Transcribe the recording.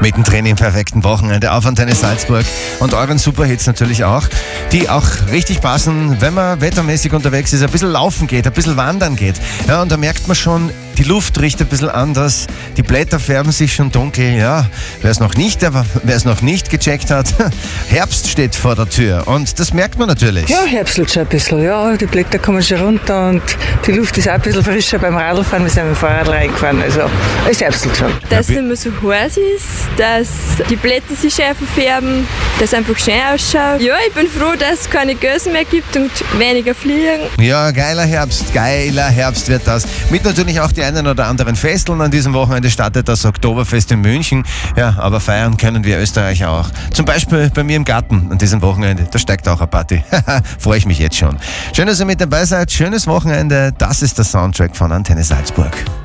Mittendrin im perfekten Wochenende auf Antenne Salzburg und euren Superhits natürlich auch, die auch richtig passen, wenn man wettermäßig unterwegs ist, ein bisschen laufen geht, ein bisschen wandern geht. Ja, und da merkt man schon, die Luft riecht ein bisschen anders, die Blätter färben sich schon dunkel. Ja, wer es noch nicht gecheckt hat, Herbst steht vor der Tür und das merkt man natürlich. Ja, herbstelt schon ein bisschen. Ja, die Blätter kommen schon runter und die Luft ist auch ein bisschen frischer beim Radlfahren. Wir sind mit dem Fahrrad reingefahren, also es herbstelt schon. Dass es nicht mehr so heiß ist, dass die Blätter sich schärfer färben, dass es einfach schön ausschaut. Ja, ich bin froh, dass es keine Gösen mehr gibt und weniger fliegen. Ja, geiler Herbst wird das. Mit natürlich auch die einen oder anderen Festeln. An diesem Wochenende startet das Oktoberfest in München. Ja, aber feiern können wir Österreicher auch. Zum Beispiel bei mir im Garten an diesem Wochenende. Da steigt auch eine Party. Freue ich mich jetzt schon. Schön, dass ihr mit dabei seid. Schönes Wochenende. Das ist der Soundtrack von Antenne Salzburg.